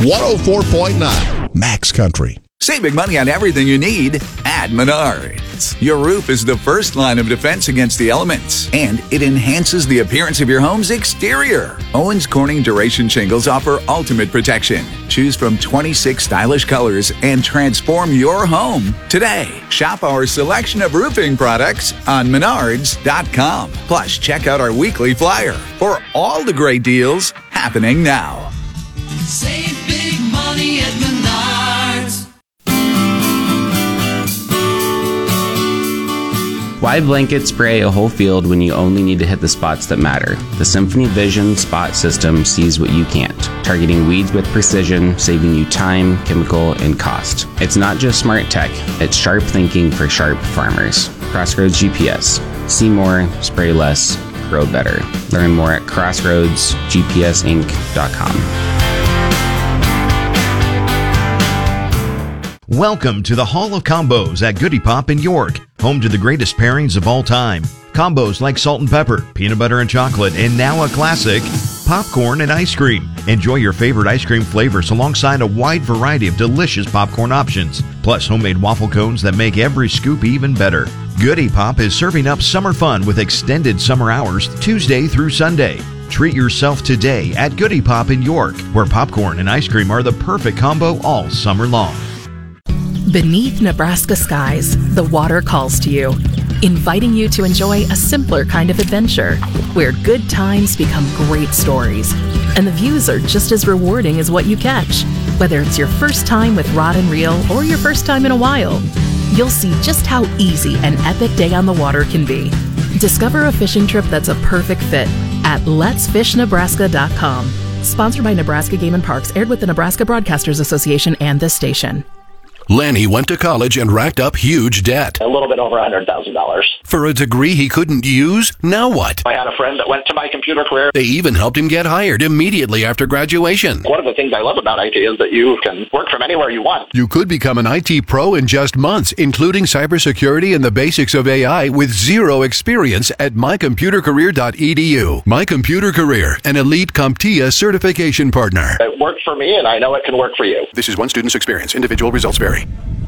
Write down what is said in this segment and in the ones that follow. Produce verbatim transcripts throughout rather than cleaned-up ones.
one oh four point nine Max Country. Saving money on everything you need at Menards. Your roof is the first line of defense against the elements, and it enhances the appearance of your home's exterior. Owens Corning Duration Shingles offer ultimate protection. Choose from twenty-six stylish colors and transform your home today. Shop our selection of roofing products on menards dot com. Plus, check out our weekly flyer for all the great deals happening now. Save big money at Menards. Why blanket spray a whole field when you only need to hit the spots that matter? The Symphony Vision Spot System sees what you can't, targeting weeds with precision, saving you time, chemical, and cost. It's not just smart tech, it's sharp thinking for sharp farmers. Crossroads G P S. See more, spray less, grow better. Learn more at crossroads g p s inc dot com. Welcome to the Hall of Combos at Goody Pop in York, home to the greatest pairings of all time. Combos like salt and pepper, peanut butter and chocolate, and now a classic, popcorn and ice cream. Enjoy your favorite ice cream flavors alongside a wide variety of delicious popcorn options, plus homemade waffle cones that make every scoop even better. Goody Pop is serving up summer fun with extended summer hours Tuesday through Sunday. Treat yourself today at Goody Pop in York, where popcorn and ice cream are the perfect combo all summer long. Beneath Nebraska skies, the water calls to you, inviting you to enjoy a simpler kind of adventure, where good times become great stories, and the views are just as rewarding as what you catch. Whether it's your first time with rod and reel or your first time in a while, you'll see just how easy an epic day on the water can be. Discover a fishing trip that's a perfect fit at lets fish nebraska dot com. Sponsored by Nebraska Game and Parks, aired with the Nebraska Broadcasters Association and this station. Lanny went to college and racked up huge debt. A little bit over one hundred thousand dollars. For a degree he couldn't use? Now what? I had a friend that went to my computer career. They even helped him get hired immediately after graduation. One of the things I love about I T is that you can work from anywhere you want. You could become an I T pro in just months, including cybersecurity and the basics of A I with zero experience at my computer career dot e d u. My Computer Career, an elite CompTIA certification partner. It worked for me, and I know it can work for you. This is one student's experience. Individual results vary.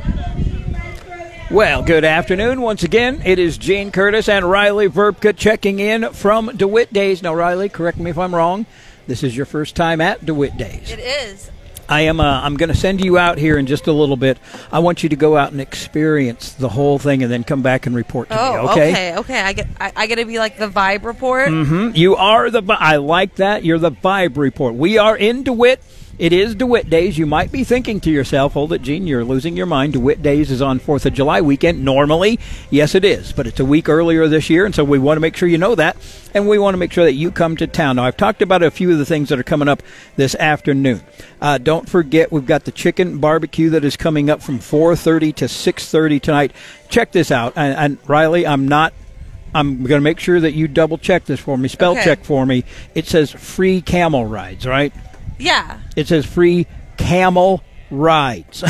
Well, good afternoon. Once again, it is Gene Curtis and Riley Verbka checking in from DeWitt Days. Now, Riley, correct me if I'm wrong. This is your first time at DeWitt Days. It is. I am. Uh, I'm going to send you out here in just a little bit. I want you to go out and experience the whole thing, and then come back and report to oh, me. Okay. Okay. Okay. I get. I, I get to be like the vibe report. Mm-hmm. You are the. I like that. You're the vibe report. We are in DeWitt. It is DeWitt Days. You might be thinking to yourself, hold it, Gene, you're losing your mind. DeWitt Days is on fourth of July weekend. Normally, yes, it is, but it's a week earlier this year, and so we want to make sure you know that, and we want to make sure that you come to town. Now, I've talked about a few of the things that are coming up this afternoon. Uh, don't forget, we've got the chicken barbecue that is coming up from four thirty to six thirty tonight. Check this out. And, and Riley, I'm not I'm going to make sure that you double-check this for me, spell Okay. check for me. It says free camel rides, right? Yeah. It says free camel rides.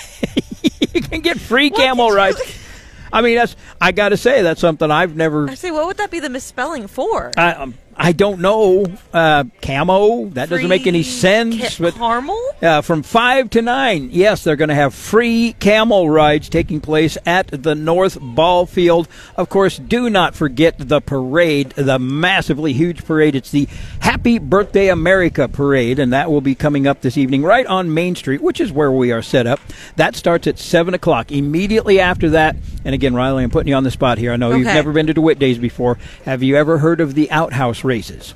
You can get free What camel did you- rides. I mean, that's. I got to say, that's something I've never. I say, what would that be the misspelling for? I, um, I don't know. Uh, camo. That doesn't make any Free sense. ca- But caramel? uh, from five to nine, yes, they're going to have free camel rides taking place at the North Ball Field. Of course, do not forget the parade, the massively huge parade. It's the Happy Birthday America Parade, and that will be coming up this evening right on Main Street, which is where we are set up. That starts at seven o'clock. Immediately after that, and again, Riley, I'm putting you on the spot here. I know you've Okay. never been to DeWitt Days before. Have you ever heard of the outhouse races?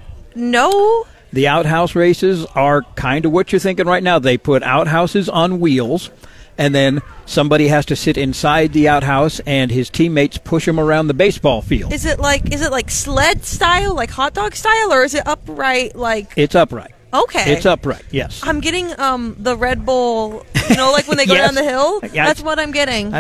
No. The outhouse races are kind of what you're thinking right now. They put outhouses on wheels, and then somebody has to sit inside the outhouse, and his teammates push him around the baseball field. Is it like is it like sled style, like hot dog style, or is it upright like? It's upright. Okay. It's upright, yes. I'm getting um the Red Bull, you know, like when they go Yes. down the hill. Yeah, That's what I'm getting.